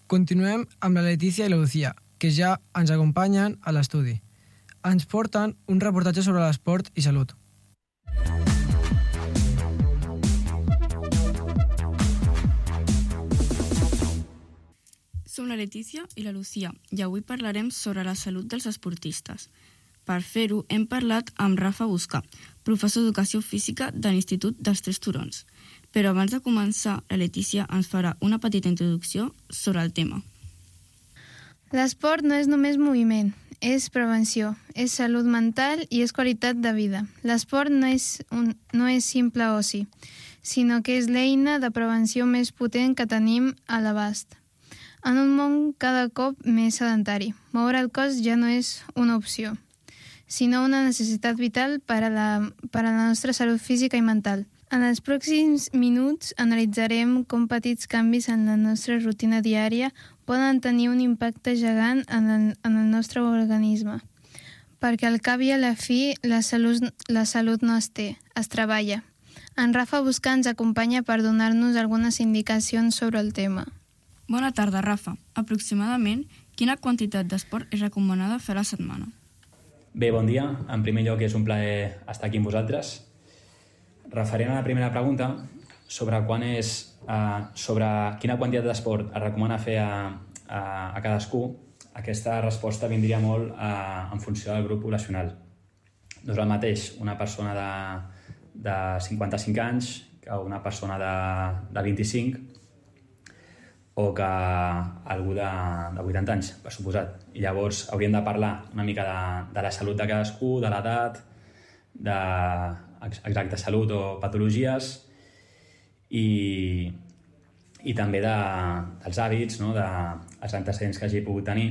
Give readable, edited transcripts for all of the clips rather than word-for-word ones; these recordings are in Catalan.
Continuem amb la Letícia i la Lucía, que ja ens acompanyen a l'estudi. Ens porten un reportatge sobre l'esport i salut. Som la Letícia i la Lucía i avui parlarem sobre la salut dels esportistes. Per fer-ho hem parlat amb Rafa Buscà, professor d'Educació Física de l'Institut dels Tres Turons. Però abans de començar, la Letícia ens farà una petita introducció sobre el tema. L'esport no és només moviment, és prevenció, és salut mental i és qualitat de vida. L'esport no és simple oci, sinó que és l'eina de prevenció més potent que tenim a l'abast. En un món cada cop més sedentari, moure el cos ja no és una opció, sinó una necessitat vital per a la nostra salut física i mental. En els pròxims minuts analitzarem com petits canvis en la nostra rutina diària poden tenir un impacte gegant en el nostre organisme, perquè al cap i a la fi la salut no es té, es treballa. En Rafa Buscà ens acompanya per donar-nos algunes indicacions sobre el tema. Bona tarda, Rafa. Aproximadament, quina quantitat d'esport és recomanada fer a la setmana? Bé, bon dia. En primer lloc, és un plaer estar aquí amb vosaltres. Referent a la primera pregunta, sobre quina quantitat d'esport es recomana fer a cadascú, aquesta resposta vindria molt en funció del grup poblacional. No és el mateix una persona de 55 anys que una persona de 25 o que algú de 80 anys, per suposat. I llavors hauríem de parlar una mica de la salut de cadascú, de l'edat, de salut o patologies i també dels hàbits, no? dels antecedents que hagi pogut tenir.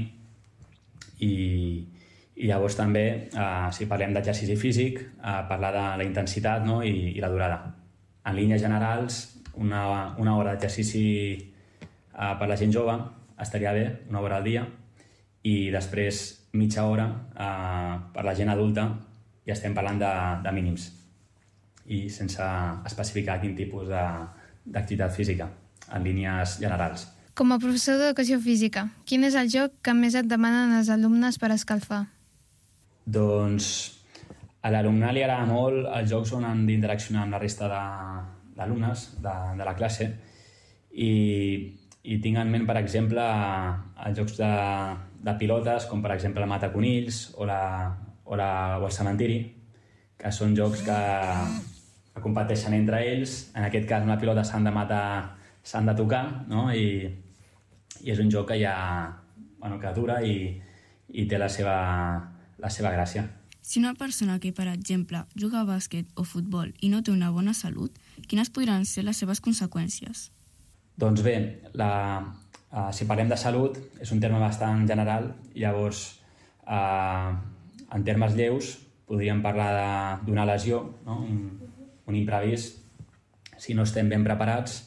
I llavors també, si parlem d'exercici físic, parlar de la intensitat, no? I la durada. En línies generals, una hora d'exercici per la gent jove estaria bé, 1 hora al dia, i després mitja hora per la gent adulta, i estem parlant de mínims i sense especificar quin tipus d'activitat física en línies generals. Com a professor d'Educació Física, quin és el joc que més et demanen els alumnes per escalfar? Doncs a l'alumnat li agrada molt els jocs on han d'interaccionar amb la resta d'alumnes de la classe i tinc en ment, per exemple, els jocs de pilotes, com per exemple el mataconills o el cementiri, que són jocs que competeixen entre ells. En aquest cas, una pilota s'han de matar, s'han de tocar, no? I és un joc que que dura i té la seva gràcia. Si una persona que, per exemple, juga a bàsquet o futbol i no té una bona salut, quines podran ser les seves conseqüències? Doncs bé, si parlem de salut, és un terme bastant general. Llavors, en termes lleus, podríem parlar d'una lesió, no? Un imprevist, si no estem ben preparats.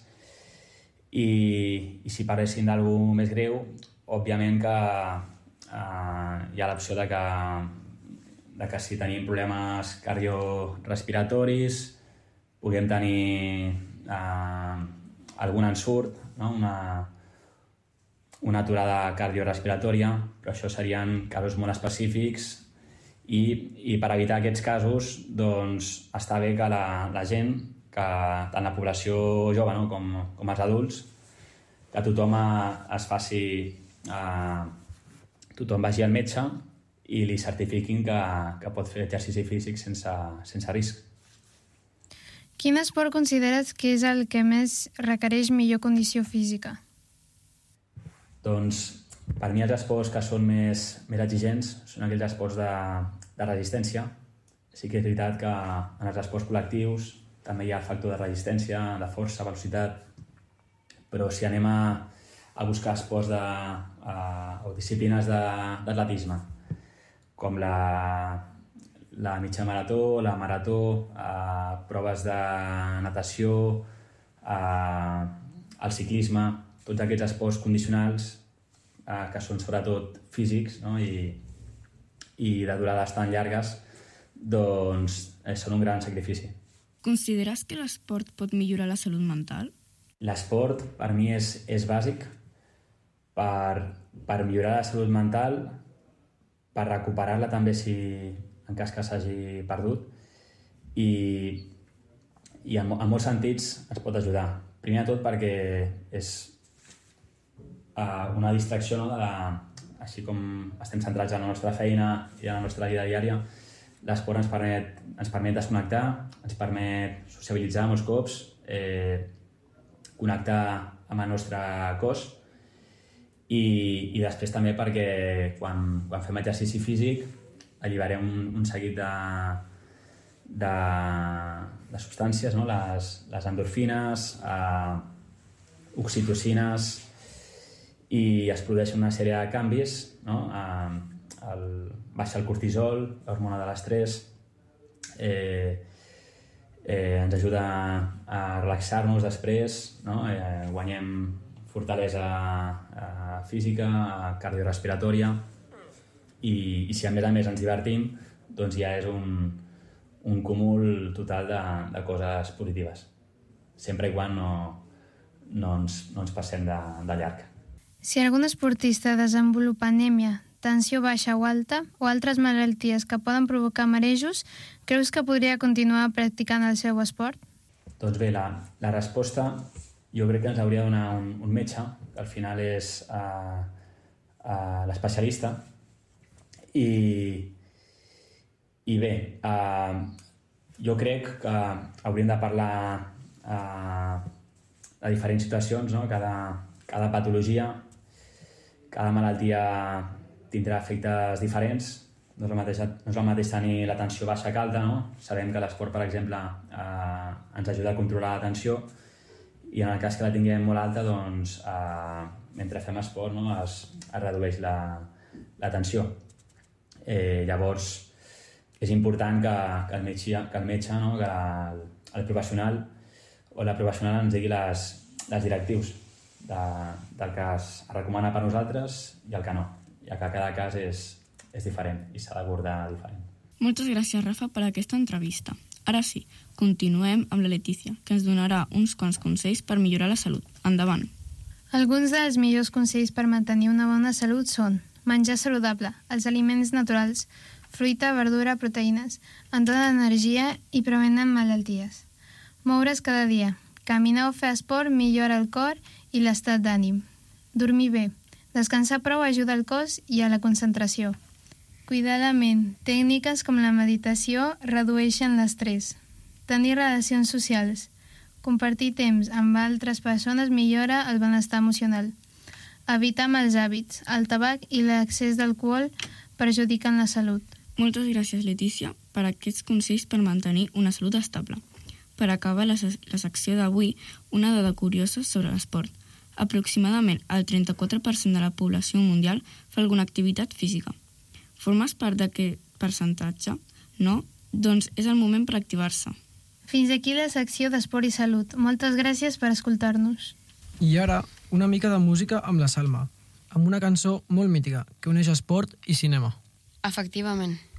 I si parléssim d'algú més greu, òbviament que hi ha l'opció de que si tenim problemes cardiorespiratoris, puguem tenir algun ensurt, no? Una aturada cardiorespiratòria, però això serien casos molt específics i per evitar aquests casos doncs, està bé que la gent, que tant la població jove, no? com els adults, que tothom tothom vagi al metge i li certifiquin que pot fer exercici físic sense risc. Quin esport consideres que és el que més requereix millor condició física? Doncs per mi els esports que són més exigents són aquells esports de resistència. Sí que és veritat que en els esports col·lectius també hi ha el factor de resistència, de força, velocitat, però si anem a buscar esports o disciplines d'atletisme, com la mitja marató, la marató, proves de natació, el ciclisme, tots aquests esports condicionals que són sobretot físics, no? I de durades tan llargues, doncs són un gran sacrifici. Consideres que l'esport pot millorar la salut mental? L'esport per mi és bàsic per millorar la salut mental, per recuperar-la també si en cas que s'hagi perdut, i en molts sentits ens pot ajudar. Primer de tot perquè és una distracció, no? Així com estem centrats en la nostra feina i en la nostra vida diària, l'esport ens permet desconnectar, ens permet sociabilitzar molts cops, connectar amb el nostre cos, i després també perquè quan fem exercici físic alliberem un seguit de substàncies, no? Les endorfines, oxitocines, i es produeixen una sèrie de canvis, no? Baixa el cortisol, l'hormona de l'estrès, ens ajuda a relaxar-nos després, no? Guanyem fortalesa física, cardiorespiratòria, i si a més ens divertim, doncs ja és un cúmul total de coses positives, sempre i quan no ens passem de llarg. Si algun esportista desenvolupa anèmia, tensió baixa o alta, o altres malalties que poden provocar marejos, creus que podria continuar practicant el seu esport? Doncs bé, la resposta jo crec que ens hauria de donar un metge, que al final és l'especialista, i bé, jo crec que hauríem de parlar de diferents situacions, no? Cada patologia, cada malaltia tindrà efectes diferents. No és el mateix tenir la tensió baixa que alta, no? Sabem que l'esport, per exemple, ens ajuda a controlar la tensió, i en el cas que la tinguem molt alta, doncs, mentre fem esport, no? es redueix la tensió. Llavors, és important que el metge, no? Que el professional o la professional ens digui les directius del que es recomana per nosaltres i el que no, ja que cada cas és diferent i s'ha d'abordar diferent. Moltes gràcies, Rafa, per aquesta entrevista. Ara sí, continuem amb la Letícia, que ens donarà uns quants consells per millorar la salut. Endavant. Alguns dels millors consells per mantenir una bona salut són menjar saludable, els aliments naturals, fruita, verdura, proteïnes, en donen energia i prevenen malalties. Moure's cada dia. Caminar o fer esport millora el cor i l'estat d'ànim. Dormir bé. Descansar prou ajuda al cos i a la concentració. Cuidar la ment. Tècniques com la meditació redueixen l'estrès. Tenir relacions socials. Compartir temps amb altres persones millora el benestar emocional. Evitar mals hàbits. El tabac i l'accés d'alcohol perjudiquen la salut. Moltes gràcies, Letícia, per aquests consells per mantenir una salut estable. Per acabar la secció d'avui, una dada curiosa sobre l'esport. Aproximadament el 34% de la població mundial fa alguna activitat física. Formes part d'aquest percentatge? No? Doncs és el moment per activar-se. Fins aquí la secció d'Esport i Salut. Moltes gràcies per escoltar-nos. I ara, una mica de música amb la Salma, amb una cançó molt mítica que uneix esport i cinema. Efectivament.